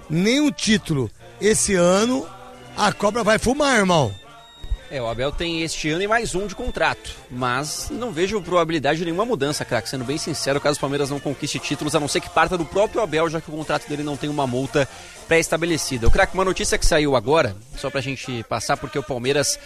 nenhum título. Esse ano, a cobra vai fumar, irmão. O Abel tem este ano e mais um de contrato, mas não vejo probabilidade de nenhuma mudança, craque. Sendo bem sincero, caso o Palmeiras não conquiste títulos, a não ser que parta do próprio Abel, já que o contrato dele não tem uma multa pré-estabelecida. Craque, uma notícia que saiu agora, só pra gente passar, porque o Palmeiras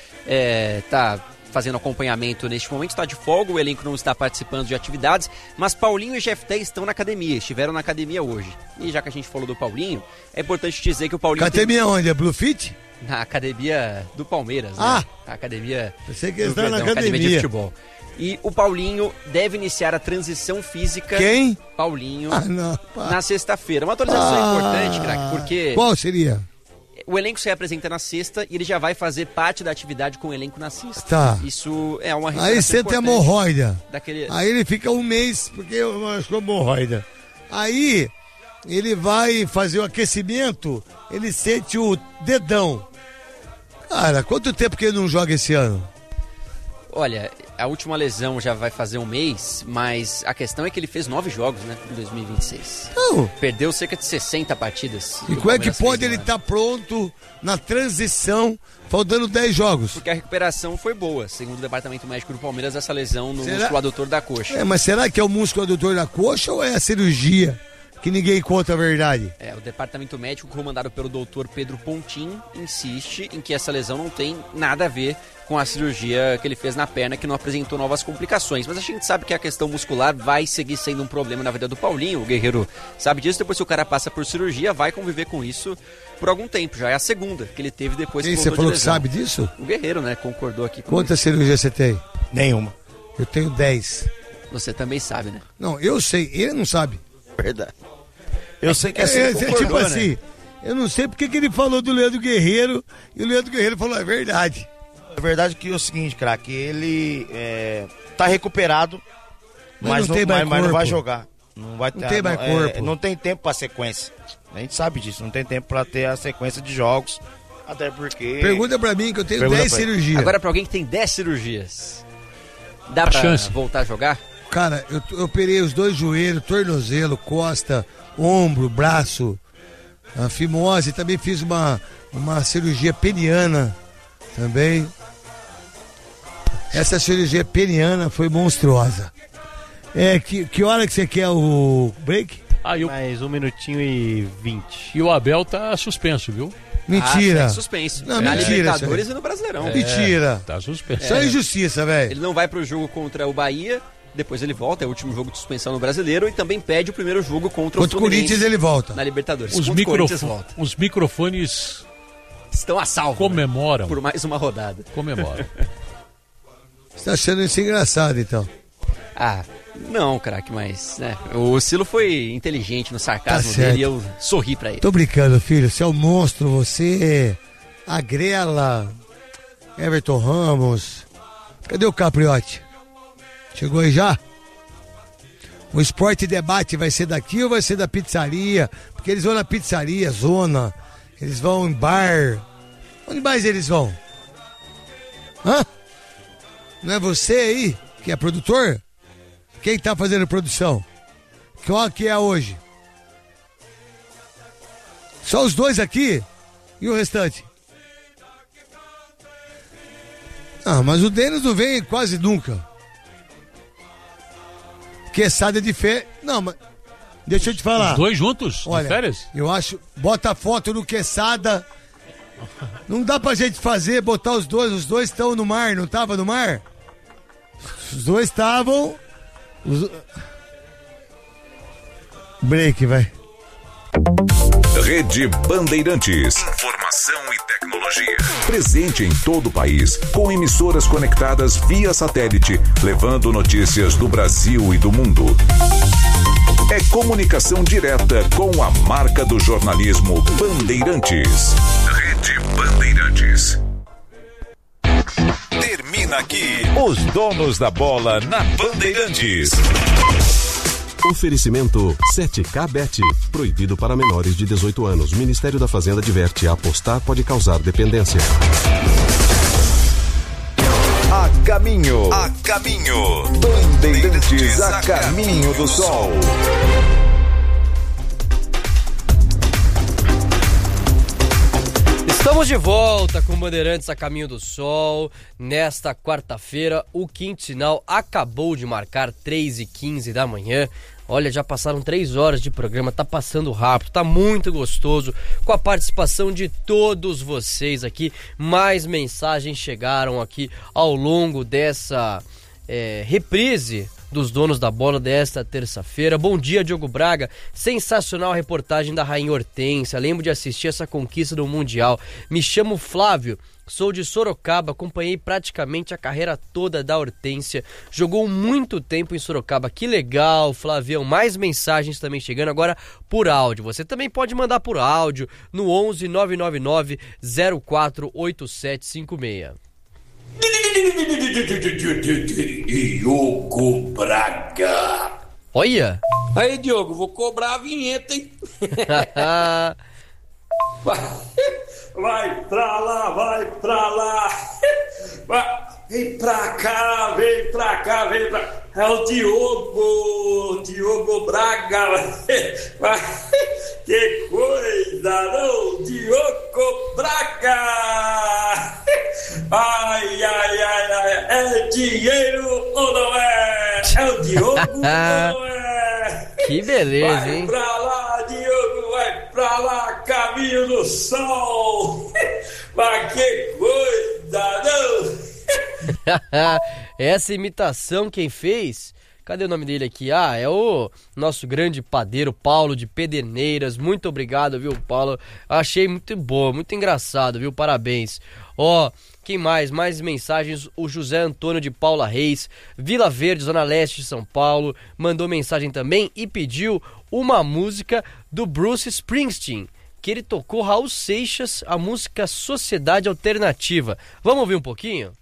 tá fazendo acompanhamento neste momento, está de folga, o elenco não está participando de atividades, mas Paulinho e Jefté estão na academia, estiveram na academia hoje. E já que a gente falou do Paulinho, é importante dizer que o Paulinho... Academia onde? É Blue Fit? Na academia do Palmeiras, né? A academia... Eu sei que eles estão na academia de futebol. E o Paulinho deve iniciar a transição física... Quem? Paulinho, na sexta-feira. Uma atualização importante, craque, porque... Qual seria? O elenco se apresenta na sexta e ele já vai fazer parte da atividade com o elenco na sexta. Tá. Isso é uma Aí sente hemorroida. Daquele... Aí ele fica um mês, porque eu acho que é hemorroida. Aí ele vai fazer o aquecimento, ele sente o dedão. Cara, quanto tempo que ele não joga esse ano? Olha, a última lesão já vai fazer um mês, mas a questão é que ele fez 9 jogos, né, em 2026. Não. Perdeu cerca de 60 partidas. E como é que pode ele estar pronto na transição, faltando 10 jogos? Porque a recuperação foi boa, segundo o departamento médico do Palmeiras, essa lesão no músculo adutor da coxa. Mas será que é o músculo adutor da coxa ou é a cirurgia? Que ninguém conta a verdade. O departamento médico, comandado pelo doutor Pedro Pontin, insiste em que essa lesão não tem nada a ver com a cirurgia que ele fez na perna, que não apresentou novas complicações. Mas a gente sabe que a questão muscular vai seguir sendo um problema na vida do Paulinho. O Guerreiro sabe disso. Depois que o cara passa por cirurgia, vai conviver com isso por algum tempo. Já é a segunda que ele teve depois que voltou de lesão. Você falou que sabe disso? O Guerreiro, né? Concordou aqui com Quantas cirurgias você tem? Nenhuma. Eu tenho 10. Você também sabe, né? Não, eu sei. Ele não sabe. Verdade. Eu sei que assim, tipo assim, eu não sei porque que ele falou do Leandro Guerreiro e o Leandro Guerreiro falou, é verdade. É verdade que é o seguinte, craque, ele tá recuperado, mas não vai jogar. Não tem mais corpo. Não tem tempo pra sequência. A gente sabe disso, não tem tempo pra ter a sequência de jogos, até porque... Pergunta pra mim que eu tenho 10 cirurgias. Agora pra alguém que tem 10 cirurgias, dá pra voltar a jogar? Cara, eu operei os 2 joelhos, tornozelo, costa, ombro, braço, a fimose, também fiz uma cirurgia peniana também. Essa cirurgia peniana foi monstruosa. Que hora que você quer o break? Mais 1 minutinho e 20. E o Abel tá suspenso, viu? Mentira. Suspenso. Não, na mentira. Libertadores e no Brasileirão. Mentira. Tá suspenso. Isso é injustiça, velho. Ele não vai pro jogo contra o Bahia, depois ele volta, é o último jogo de suspensão no Brasileiro, e também pede o primeiro jogo contra o Corinthians, ele volta. Na Libertadores. Os microfones estão a salvo. Comemoram. Por mais uma rodada. Comemoram. Você tá achando isso engraçado, então? Não, craque, mas o Silo foi inteligente no sarcasmo dele e eu sorri pra ele. Tô brincando, filho. Você é um monstro, você agrela Everton Ramos. Cadê o Capriotti? Chegou aí já? O Esporte Debate vai ser daqui ou vai ser da pizzaria? Porque eles vão na pizzaria, zona. Eles vão em bar. Onde mais eles vão? Hã? Não é você aí que é produtor? Quem tá fazendo produção? Qual que é hoje? Só os 2 aqui? E o restante? Mas o Denis não vem quase nunca. Quesada de férias. Não, mas deixa eu te falar. Os 2 juntos? Olha, de férias? Eu acho. Bota a foto no Quesada. Não dá pra gente botar os 2. Os 2 estão no mar, não tava no mar? Os 2 estavam. Break, vai. Rede Bandeirantes. Informação e tecnologia. Presente em todo o país, com emissoras conectadas via satélite, levando notícias do Brasil e do mundo. É comunicação direta com a marca do jornalismo Bandeirantes. Rede Bandeirantes. Termina aqui Os Donos da Bola na Bandeirantes. Oferecimento 7K Bet. Proibido para menores de 18 anos. Ministério da Fazenda adverte: apostar pode causar dependência. A caminho. Bandeirantes a caminho do sol. Estamos de volta com Bandeirantes a Caminho do Sol. Nesta quarta-feira, o quinto sinal acabou de marcar 3h15 da manhã. Olha, já passaram 3 horas de programa, tá passando rápido, tá muito gostoso, com a participação de todos vocês aqui. Mais mensagens chegaram aqui ao longo dessa reprise dos donos da bola desta terça-feira. Bom dia, Diogo Braga. Sensacional a reportagem da Rainha Hortência. Lembro de assistir essa conquista do Mundial. Me chamo Flávio, sou de Sorocaba, acompanhei praticamente a carreira toda da Hortência. Jogou muito tempo em Sorocaba. Que legal, Flavião. Mais mensagens também chegando agora por áudio. Você também pode mandar por áudio no 11 999 048756. Diogo Braga. Olha. Aí, Diogo, vou cobrar a vinheta, hein? Vai pra lá, vai pra lá. Vem pra cá, vem pra cá, vem pra cá. É o Diogo Braga. Que coisa, não? Diogo Braga. Ai, ai, ai, ai. É dinheiro ou não é? É o Diogo ou não é? Que beleza, hein? Vai pra lá, Diogo, vai pra lá, caminho do sol. Mas que coisa, não? Essa imitação quem fez? Cadê o nome dele aqui? Ah, é o nosso grande padeiro Paulo de Pederneiras. Muito obrigado, viu, Paulo? Achei muito boa, muito engraçado, viu? Parabéns. Ó, quem mais? Mais mensagens. O José Antônio de Paula Reis, Vila Verde, Zona Leste de São Paulo, mandou mensagem também e pediu uma música do Bruce Springsteen, que ele tocou Raul Seixas, a música Sociedade Alternativa. Vamos ouvir um pouquinho?